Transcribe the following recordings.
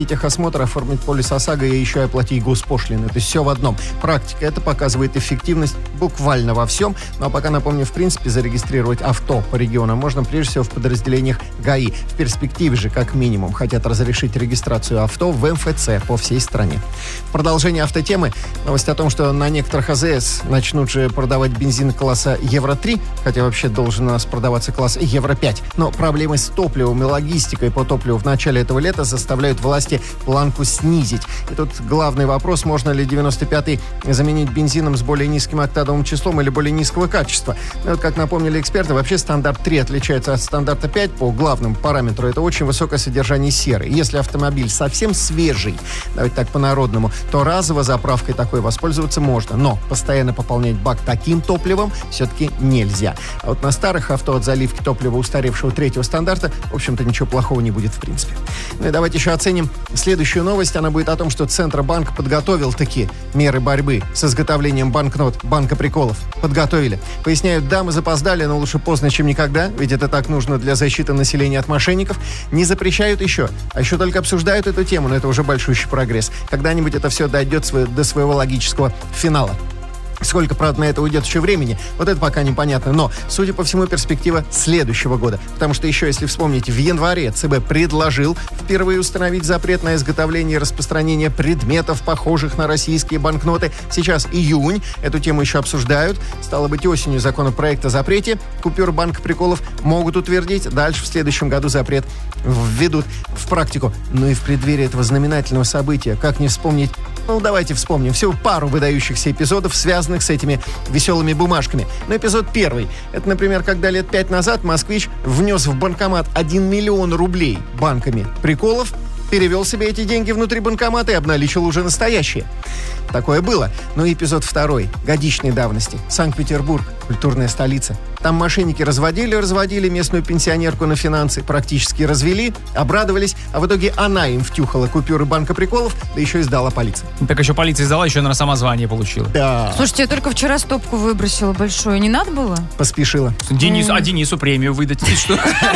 техосмотр, оформить полис ОСАГО и еще и оплатить госпошлины. То есть все в одном. Практика это показывает эффективность буквально во всем. Ну а пока напомню, в принципе, зарегистрировать авто по регионам можно прежде всего в подразделениях ГАИ. В перспективе же, как минимум, хотят разрешить регистрацию авто в МФЦ по всей стране. В продолжение автотемы новость о том, что на некоторых АЗС начнут же продавать бензин класса Евро-3, хотя вообще должен у нас продаваться класс Евро-5. Но проблемы с топливом и логистикой по топливу в начале этого лета заставляют власти планку снизить. И тут главный вопрос, можно ли 95-й заменить бензином с более низким октановым числом или более низкого качества. Ну, вот как напомнили эксперты, вообще стандарт 3 отличается от стандарта 5 по главному параметру. Это очень высокое содержание серы. Если автомобиль совсем свежий, давайте так по-народному, то разово заправкой такой воспользоваться можно. Но постоянно пополнять бак таким топливом все-таки нельзя. А вот на старых авто от заливки топлива устаревшего 3-го стандарта, в общем-то, ничего плохого не будет в принципе. Ну и давайте еще оценим следующую новость. Она будет о том, что Центробанк подготовил такие меры борьбы с изготовлением банкнот банка приколов. Подготовили. Поясняют, да, мы запоздали, но лучше поздно, чем никогда, ведь это так нужно для защиты населения от мошенников. Не запрещают еще, а еще только обсуждают эту тему, но это уже большущий прогресс. Когда-нибудь это все дойдет до своего логического финала. Сколько, правда, на это уйдет еще времени, вот это пока непонятно. Но, судя по всему, перспектива следующего года. Потому что еще, если вспомнить, в январе ЦБ предложил впервые установить запрет на изготовление и распространение предметов, похожих на российские банкноты. Сейчас июнь, эту тему еще обсуждают. Стало быть, осенью законопроект о запрете купюр банка приколов могут утвердить. Дальше в следующем году запрет введут в практику. Ну и в преддверии этого знаменательного события, как не вспомнить, давайте вспомним всего пару выдающихся эпизодов, связанных с этими веселыми бумажками. Но эпизод первый. Это, например, когда лет 5 назад москвич внес в банкомат 1 миллион рублей банками приколов, перевел себе эти деньги внутри банкомата и обналичил уже настоящие. Такое было. Но эпизод второй, годичной давности. Санкт-Петербург, культурная столица. Там мошенники разводили местную пенсионерку на финансы, практически развели, обрадовались, а в итоге она им втюхала купюры банка приколов, да еще и сдала полиции. Так еще полиция сдала, еще, наверное, сама звание получила. Да. Слушайте, я только вчера стопку выбросила большую, не надо было? Поспешила. Денису премию выдать. Ты что?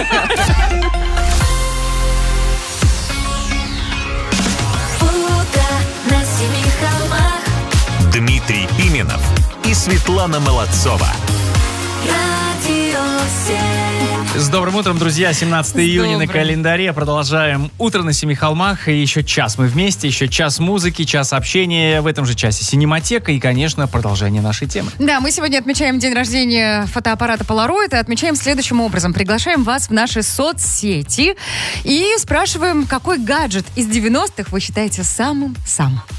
Дмитрий Пименов и Светлана Молодцова. С добрым утром, друзья. 17 июня на календаре. Продолжаем утро на Семи холмах. И еще час мы вместе, еще час музыки, час общения. В этом же часе синематека и, конечно, продолжение нашей темы. Да, мы сегодня отмечаем день рождения фотоаппарата Polaroid и отмечаем следующим образом. Приглашаем вас в наши соцсети и спрашиваем, какой гаджет из 90-х вы считаете самым-самым.